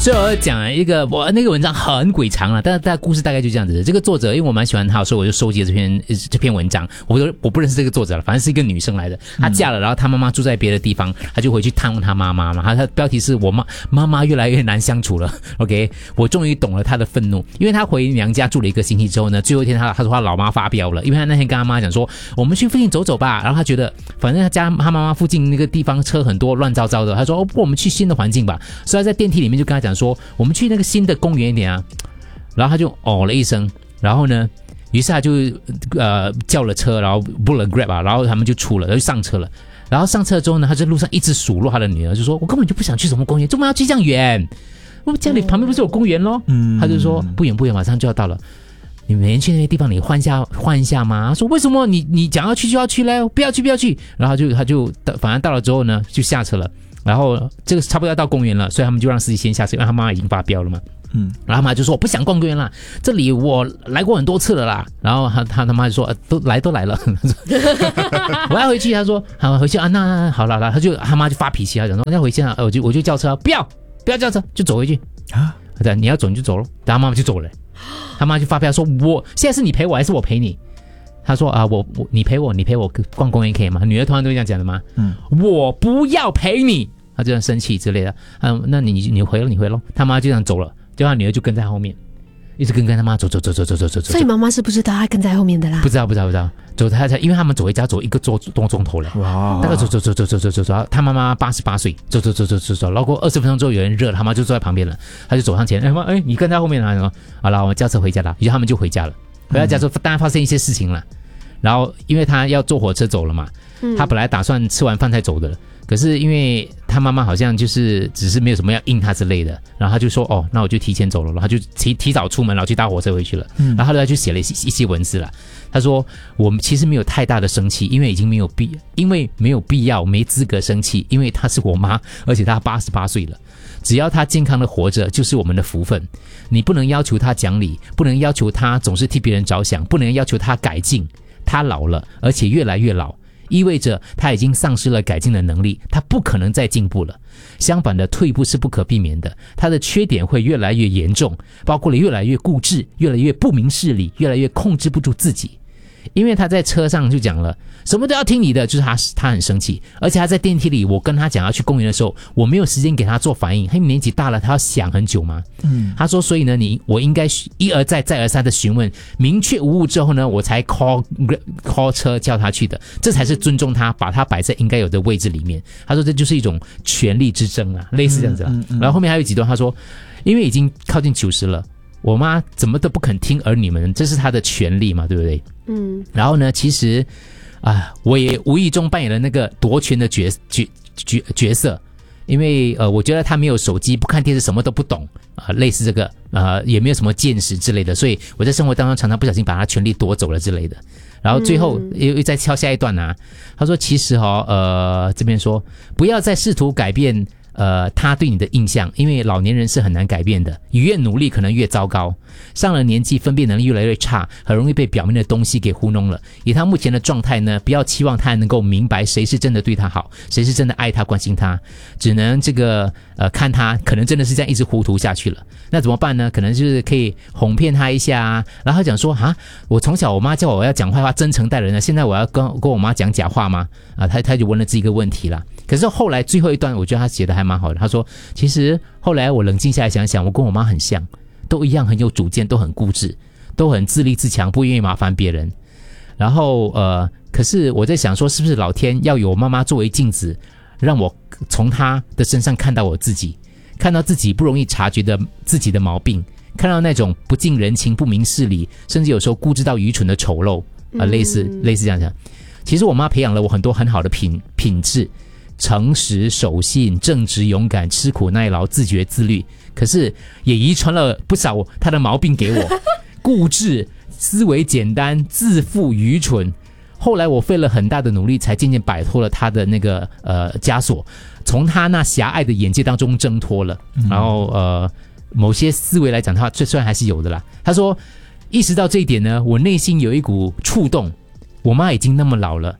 所以我要讲一个，我那个文章很鬼长了，但是故事大概就这样子的。这个作者因为我蛮喜欢他，所以我就收集了这篇文章。我不认识这个作者了，反正是一个女生来的，她嫁了，然后她妈妈住在别的地方，她就回去探望她妈妈嘛。她标题是我妈妈越来越难相处了。OK， 我终于懂了她的愤怒，因为她回娘家住了1个星期之后呢，最后一天她说她老妈发飙了，因为她那天跟她妈讲说，我们去附近走走吧。然后她觉得反正她妈妈附近那个地方车很多，乱糟糟的。她说不，我们去新的环境吧。所以她在电梯里面就跟她讲说，我们去那个新的公园一点啊。然后她就哦了一声，然后呢，于是她就叫了车，然后 book 了 Grab 啊，然后他们就出了，然后就上车了。然后上车之后呢，她在路上一直数落她的女儿，就说我根本就不想去什么公园，怎么要去这样远？我家里旁边不是有公园咯？她就说不远，马上就要到了。你每天去那些地方，你换一下吗？他说为什么你讲要去就要去嘞？不要去。然后他就反正到了之后呢，就下车了。然后这个差不多要到公园了，所以他们就让司机先下车，因为他妈妈已经发飙了嘛。然后他妈就说我不想逛公园啦，这里我来过很多次了啦。然后他妈就说都来了，我要回去。他说好回去啊，那好了，他妈就发脾气，他讲说要回去啊，我就叫车，不要叫车，就走回去啊。你要走你就走了，然后妈妈就走了。他妈就发飙说我现在是你陪我还是我陪你？他说啊，你陪我逛公园可以吗？女儿通常都这样讲的吗？我不要陪你，他就这样生气之类的。那你回咯。他妈就这样走了，就他女儿就跟在后面，一直跟他妈走。 所以妈妈是不知道他跟在后面的啦。 不知道，走他才，因为他们走回家走1个多钟头了。哇！大概走，他妈妈88岁，走，然后过20分钟之后有人热了，他妈就坐在旁边了，他就走上前，你跟在后面啊？好了，我叫车回家了。于是他们就回家了。回到家之后，当然发生一些事情了。然后因为他要坐火车走了嘛，他本来打算吃完饭再走的，可是因为他妈妈好像就是只是没有什么要应他之类的，然后他就说哦，那我就提前走了，然后他就提早出门，然后去搭火车回去了。然后他就写了一些文字了。他说我们其实没有太大的生气，因为没有必要，没资格生气，因为她是我妈，而且她88岁了。只要她健康的活着就是我们的福分。你不能要求她讲理，不能要求她总是替别人着想，不能要求她改进。她老了，而且越来越老，意味着她已经丧失了改进的能力，她不可能再进步了。相反的，退步是不可避免的，她的缺点会越来越严重，包括了越来越固执，越来越不明事理，越来越控制不住自己。因为他在车上就讲了什么都要听你的，就是他很生气。而且他在电梯里，我跟他讲要去公园的时候，我没有时间给他做反应，他年纪大了，他要想很久嘛。他说所以呢，我应该一而再再而三的询问，明确无误之后呢，我才 call 车叫他去的，这才是尊重他，把他摆在应该有的位置里面。他说这就是一种权力之争啊，类似这样子。然后后面还有几段他说，因为已经靠近90了，我妈怎么都不肯听儿女们，这是她的权利嘛，对不对？然后呢，其实我也无意中扮演了那个夺权的角色，因为我觉得她没有手机，不看电视，什么都不懂类似这个也没有什么见识之类的，所以我在生活当中常常不小心把她权力夺走了之类的。然后最后又再跳下一段啊，他说其实这边说不要再试图改变他对你的印象，因为老年人是很难改变的，你越努力可能越糟糕。上了年纪，分辨能力越来越差，很容易被表面的东西给糊弄了。以他目前的状态呢，不要期望他还能够明白谁是真的对他好，谁是真的爱他关心他，只能看他可能真的是这样一直糊涂下去了。那怎么办呢？可能就是可以哄骗他一下啊，然后讲说我从小我妈叫我要讲坏话真诚待人呢，现在我要跟我妈讲假话吗？他就问了自己一个问题啦。可是后来最后一段我觉得他写的还蛮好的，他说其实后来我冷静下来想想，我跟我妈很像，都一样很有主见，都很固执，都很自立自强，不愿意麻烦别人。然后可是我在想说，是不是老天要有我妈妈作为镜子，让我从她的身上看到我自己，看到自己不容易察觉的自己的毛病，看到那种不近人情、不明事理，甚至有时候固执到愚蠢的丑陋类似这样讲。其实我妈培养了我很多很好的品质，诚实、守信、正直、勇敢、吃苦耐劳、自觉自律，可是也遗传了不少她的毛病给我，固执、思维简单、自负、愚蠢。后来我费了很大的努力，才渐渐摆脱了她的那个枷锁，从她那狭隘的眼界当中挣脱了。然后某些思维来讲，她虽然还是有的啦。她说意识到这一点呢，我内心有一股触动，我妈已经那么老了，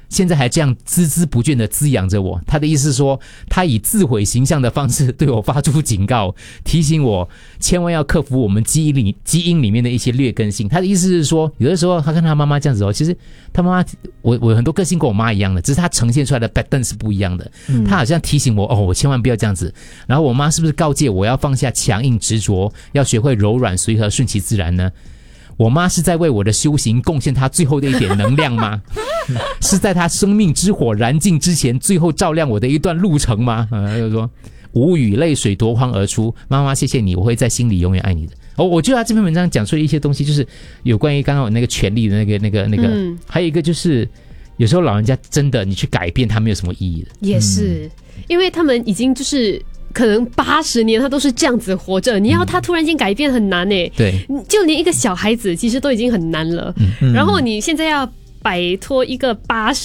现在还这样孜孜不倦地滋养着我。他的意思是说，他以自毁形象的方式对我发出警告，提醒我千万要克服我们基因里面的一些劣根性。他的意思是说，有的时候他看他妈妈这样子其实他妈妈我很多个性跟我妈一样的，只是他呈现出来的 pattern 是不一样的。他好像提醒我我千万不要这样子。然后我妈是不是告诫我要放下强硬执着，要学会柔软随和顺其自然呢？我妈是在为我的修行贡献她最后的一点能量吗？是在她生命之火燃尽之前最后照亮我的一段路程吗？就说无语泪水夺眶而出，妈妈谢谢你，我会在心里永远爱你的。我觉得他这篇文章讲出了一些东西，就是有关于刚刚我那个权利的那个还有一个就是有时候老人家真的你去改变他没有什么意义的。 也是因为他们已经就是可能80年他都是这样子活着，你要他突然间改变很难耶。 对， 就连一个小孩子其实都已经很难了，然后你现在要摆脱一个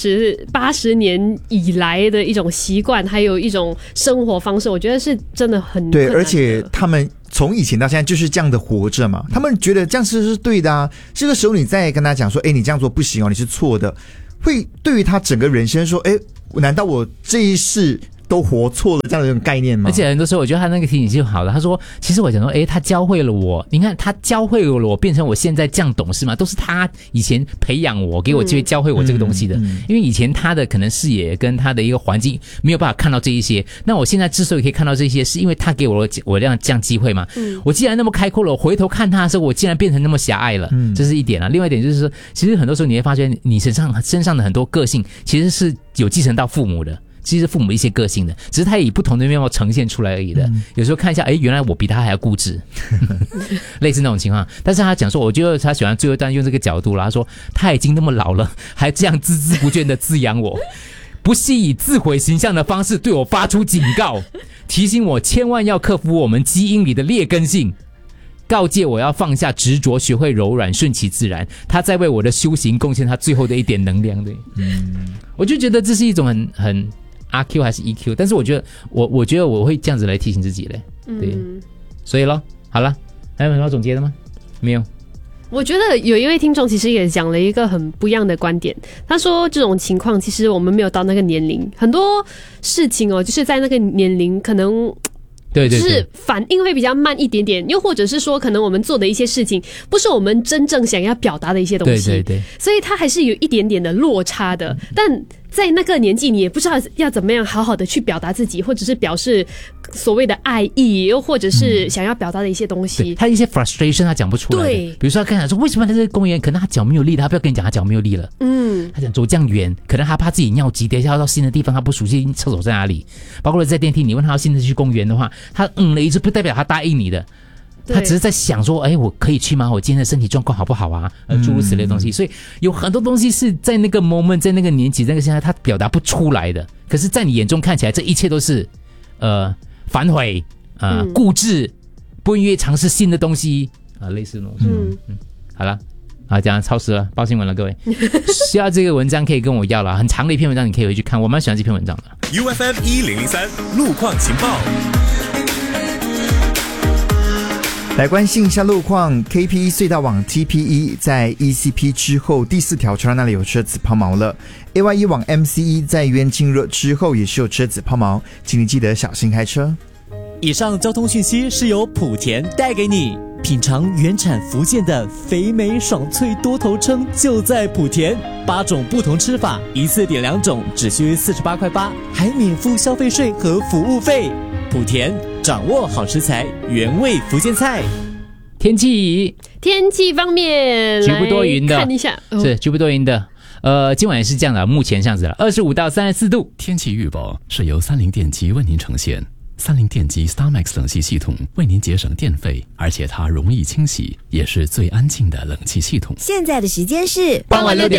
80年以来的一种习惯，还有一种生活方式，我觉得是真的很对，而且他们从以前到现在就是这样的活着嘛，他们觉得这样是对的啊。这个时候你再跟他讲说，你这样做不行你是错的，会对于他整个人生说，难道我这一世都活错了这样的一种概念吗？ 而且很多时候我觉得他那个提醒就好了，他说其实我讲说他教会了我，你看他教会了我变成我现在这样懂事嘛，都是他以前培养我给我机会教会我这个东西的。因为以前他的可能视野跟他的一个环境没有办法看到这一些，那我现在之所以可以看到这些是因为他给我这样机会嘛。我既然那么开阔了，我回头看他的时候我竟然变成那么狭隘了，这是一点啊。另外一点就是说，其实很多时候你会发现你身上的很多个性其实是有继承到父母的，其实父母一些个性的，只是他以不同的面貌呈现出来而已的。有时候看一下，原来我比他还要固执，类似那种情况。但是他讲说，我觉得他喜欢最后一段用这个角度啦，他说他已经那么老了，还这样孜孜不倦的滋养我，不惜以自毁形象的方式对我发出警告，提醒我千万要克服我们基因里的劣根性，告诫我要放下执着，学会柔软，顺其自然。他在为我的修行贡献他最后的一点能量。对，我就觉得这是一种很阿 Q 还是 EQ， 但是我觉得我会这样子来提醒自己嘞。对，所以咯，好了，还有什么要总结的吗？没有。 我觉得有一位听众其实也讲了一个很不一样的观点，他说这种情况其实我们没有到那个年龄，很多事情就是在那个年龄可能对， 就是反应会比较慢一点点，又或者是说可能我们做的一些事情不是我们真正想要表达的一些东西，对，所以它还是有一点点的落差的。但在那个年纪你也不知道要怎么样好好的去表达自己，或者是表示所谓的爱意，又或者是想要表达的一些东西， 他一些 frustration 他讲不出来的。对，比如说他跟他说为什么他在这个公园，可能他脚没有力，他不要跟你讲他脚没有力了。他想走这样远，可能他怕自己尿急，等一下到新的地方他不熟悉厕所在哪里。包括在电梯你问他要现在去公园的话，他了一次不代表他答应你的，他只是在想说我可以去吗？我今天的身体状况好不好啊？诸如此类的东西。所以有很多东西是在那个 moment 在那个年纪那个现在他表达不出来的，可是在你眼中看起来这一切都是反悔固执，不愿意尝试新的东西类似那种。好了，讲超时了，报新闻了各位。需要这个文章可以跟我要了，很长的一篇文章，你可以回去看，我蛮喜欢这篇文章的。 UFM 1003路况情报， 来关心一下路况。 KPE 隧道往 TPE 在 ECP 之后第4条车那里有车子抛锚了。 AYE 往 MCE 在冤亲热之后也是有车子抛锚，请你记得小心开车。 以上交通讯息是由莆田带给你。品尝原产福建的肥美爽脆多头称就在莆田，8种不同吃法，一次点2种，只需48.8块，还免付消费税和服务费。莆田掌握好食材，原味福建菜。 天气方面， 局部多云的， 看一下， 是局部多云的。今晚也是这样的，目前这样子了，25到34度。 天气预报是由三菱电机为您呈现。三菱电机 StarMax 冷气系统为您节省电费，而且它容易清洗，也是最安静的冷气系统。 现在的时间是傍晚6点